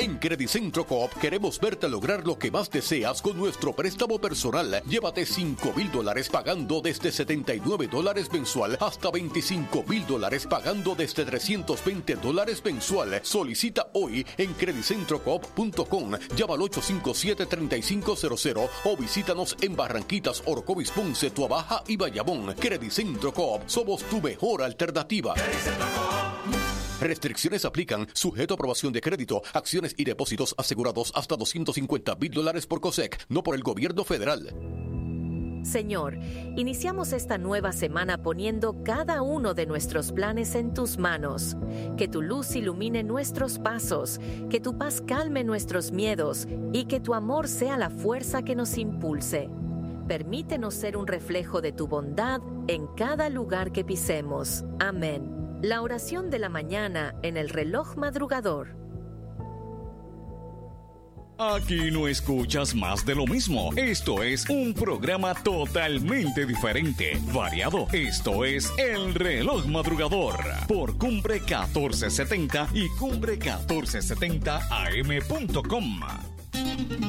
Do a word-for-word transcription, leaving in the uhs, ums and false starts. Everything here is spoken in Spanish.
En Credicentro Coop queremos verte lograr lo que más deseas con nuestro préstamo personal. Llévate cinco mil dólares pagando desde setenta y nueve dólares mensual hasta veinticinco mil dólares pagando desde trescientos veinte dólares mensual. Solicita hoy en credicentro coop punto com. Llama al ocho cinco siete, tres cinco cero cero o visítanos en Barranquitas, Orocovis, Ponce, Tuabaja y Bayamón. Credicentro Coop. Somos tu mejor alternativa. Restricciones aplican, sujeto a aprobación de crédito, acciones y depósitos asegurados hasta doscientos cincuenta mil dólares por COSEC, no por el gobierno federal. Señor, iniciamos esta nueva semana poniendo cada uno de nuestros planes en tus manos. Que tu luz ilumine nuestros pasos, que tu paz calme nuestros miedos y que tu amor sea la fuerza que nos impulse. Permítenos ser un reflejo de tu bondad en cada lugar que pisemos. Amén. La oración de la mañana en el reloj madrugador. Aquí no escuchas más de lo mismo. Esto es un programa totalmente diferente, variado. Esto es El Reloj Madrugador por Cumbre catorce setenta y Cumbre catorce setenta A M punto com.